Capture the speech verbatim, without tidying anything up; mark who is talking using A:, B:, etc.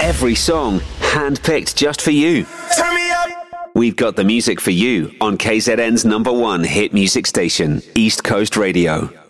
A: Every song handpicked just for you.
B: Turn me up.
A: We've got the music for you on K Z N's number one hit music station, East Coast Radio.